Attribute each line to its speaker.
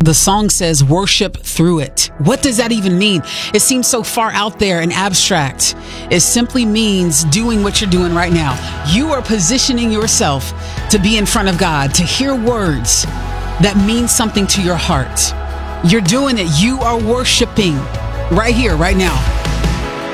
Speaker 1: The song says worship through it. What does that even mean? It seems so far out there and abstract. It simply means doing what you're doing right now. You are positioning yourself to be in front of God, to hear words that mean something to your heart. You're doing it. You are worshiping right here, right now.